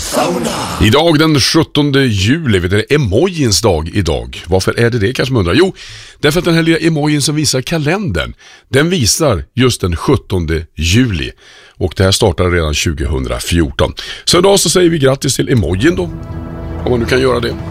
Idag den 17 juli, vet du, det är emojins dag idag. Varför är det kanske man undrar? Jo, därför att den här lilla emojin som visar kalendern, den visar just den 17 juli. Och det här startade redan 2014. Så idag så säger vi grattis till emojin då, om man nu kan göra det.